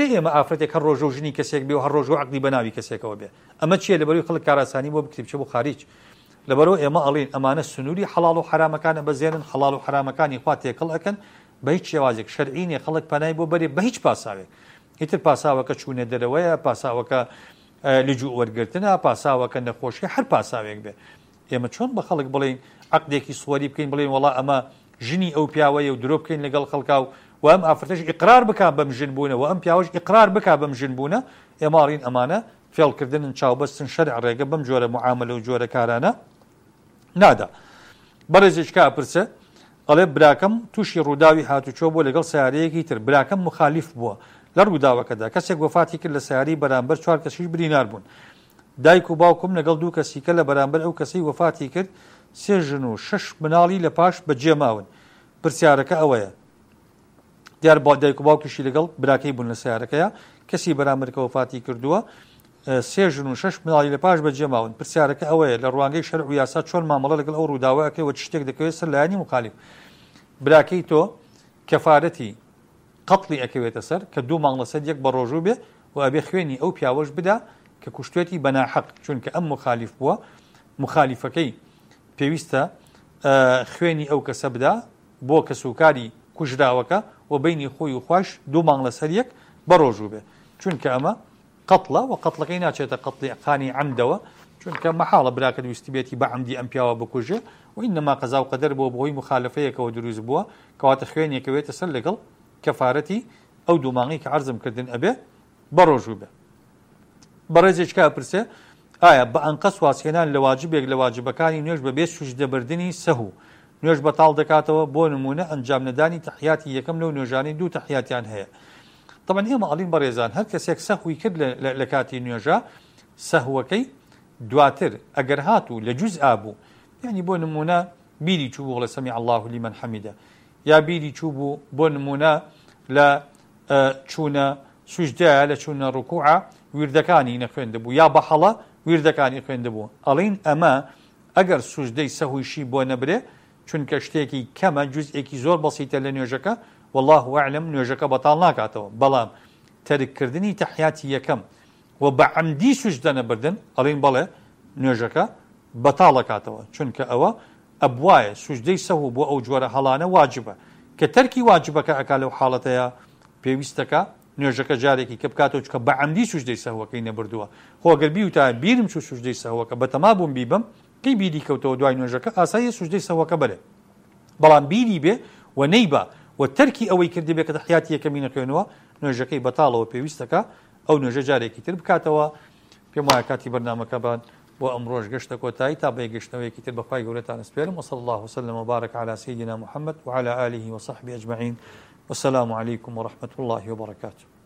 ناترێ ئێمە ئافرەتێک هەر ڕۆژە و ژنی کەسێک بێ و هەر ڕۆژ و عەقدی بەناوی کەسێکەوە بێ. ئەمە چیە؟ لەبەرەوەی خەڵک کاراسانی بۆ بکتێ بچێ بۆ خارج. لەبەرەوە ئێمە ئەڵێن ئەمانە سنووری حەڵاڵ و حرامەکانە بەزێنن، حەڵاڵ و حرامەکانی خوا تێکەڵ ئەکەن بە هیچ شێوازێک شەرعی نیە خەڵک پەنای بۆ بەرێ بە هیچ پاساوێک. ئیتر پاساوەکە چوونە دەرەوەیە، پاساوەکە لجوء وەرگرتنە، پاساوەکە نەخۆشی، هەر پاساوێک بێ. ئێمە چۆن بە خەڵک بڵێن عەقدێکی سووەری بکەین بڵێن وەڵا ئەمە ژنی ئەو پیاوەیە و درۆ بکەین لەگەڵ خەڵکا و ئەم ئافرەتەش ئیقرار بکا بەم ژن بوونە و ئەم پیاوەش ئیقرار بکا بەم ژن بوونە، ئێمە ئاڵین ئەمانە فێڵکردنن، چاوبەستن، شەرع ڕێگە بەم جۆرە معاملە و جۆرە کارانە نادا. بەڕێزێکا پرسە ئەڵێ براکەم تووشی ڕووداوی هاتوچۆ بۆ لەگەڵ سیارەیەکی تر، براکەم مخالیف بووە لە ڕووداوەکەدا، کەسێک وەفاتی کرد لە سیاری بەرامبەر 4 کەسیش برینار بوون. دایک و باوکم لەگەڵ 2 کەسیکە لە بەرامبەر ئەو کەسی وەفاتی کرد 3 ژن و 6 مناڵی لە پاش بەجێماون. پرسیارەکە ئەوەیە دیار دایک و باوکیشی لەگەڵ براکەی بوون لە سیارەکەیە، کەسی بەرامبەرکە وەفاتی کردووە 3 ژن و 6 مناڵی لە پاش بەجێماون. پرسیارەکە ئەوەیە لە ڕوانگەی شەرع و یاسا چۆن مامەڵە لەگەڵ ئەو ڕووداوەکەوە شتێک دەکەوێت سەر لایەنی مخالیف. براکەی تۆ کەفارەتی قەتڵی ئەکەوێتە سەر کە 2 مانگ لەسەر یەک بە ڕۆژوو بێ و ئەبێ خوێنی ئەو پیاوەش بدا کە کوشتێتی بەناحەق، چونکە ئەم مخالیف بووە، مخالیفەکەی پێویستە خوێنی ئەو کەسە بدا بۆ کە سوکاری کوژراوەکە و بینی خۆی و خوش 2 مانگ لەسەر یەک بە ڕۆژوو بێ، چونکە ئەمە قەتڵە و قەتڵەکەی ناچێتە قەتڵی قانی عەمدەوە، چونکە مەحاڵە براکە ویستی بێتی بە عەمدی ئەم پیاوە بکوژێ و ئینەما قەزا و قەدەر بۆ بەهۆی مخالفەیەکەوە دروست بووە کەواتە خوێنێکەوێتە سەر لەگەڵ کەفارەتی ئەو 2 مانگی کە عەرزم کردن ئەبێ بە ڕۆژوو بێ. بەڕێزێکا پرسێ ئایا بە ئەنقەس واسهێنان لە واجبێک لە واجبەکانی نوێژ بەبێ سوژدەبردننی سەهوو نوێژ بەتاڵ دەکاتەوە، بۆ نمونە ئەنجام نەدانی تەحیاتی یەکەم لەو نوێژانی 2 تەحیاتیان هەیە. طبعا ئێمە ئەڵین بەڕێزان هەر کەسێک سەهوی کرد لە کاتی نوێژە سەهوەکەی دواتر ئەگەر هاتوو لە جوز ئابوو، یعنی بۆ نمونە بیری چوو بوو لە سەمیع الله لیمەن حەمیدە، یا بیری چوو بوو بۆ نمونە لە چوونە سوژدەیە لە چوونە ڕوکوعە ویردەکانی نەخوێندەبوو یا بە هەڵە ویردەکانی خوێندەبوو، ئەڵین ئەمە ئەگەر سوژدەی سەهویشی بۆ نەبرێ چونکە شتێکی کەمە جوزئێکی زۆر بەسیتە لە نوێژەکە، والله ئەعلەم نوێژەکە بەتاڵ ناکاتەوە. بەڵام تەرککردنی تەحیاتی یەکەم و بە عەمدی سوژدە نەبردن ئەڵین بەڵێ نوێژەکە بەتاڵەکاتەوە، چونکە ئەوە ئەبوایە سوژدەی سەهوو بۆ ئەو جۆرە هەڵانە واجبە کە تەرکی واجبەکە ئەکا لەو حاڵەتەیە پێویستەکە نوێژەکە جارێکی کە بکاتەوە چکە بە عەمدی سوژدەی سەهوەکەی نەبردووە. خۆگەر بیوتە بیرم چوو سوژدەی سەهوەکە بەتەما بووم بیبم کەی بیری کەوتەوە دوای نوێژەکە ئاساییە سوژدەی سەهوەکە بەرێ، بەڵام بیری بێ و نەیبە و تەرکی ئەوەی کردی بێ کە تەحیاتی یەکەمی نەخوێنەوە نوێژەکەی بەتاڵەوە پێویستەکە ئەو نوێژە جارێکی تر بکاتەوە. پێم وایە کاتی بەرنامەکەبان بۆ ئەمڕۆژ گەشتە کۆتایی تا بە گەشتنەوەیەکی تر بەخوای گەورەتان سپێرم. وصلى الله وسلم وبارك على سيدنا محمد وعلى آله وصحبه أجمعين والسلام عليكم ورحمة الله وبركاته.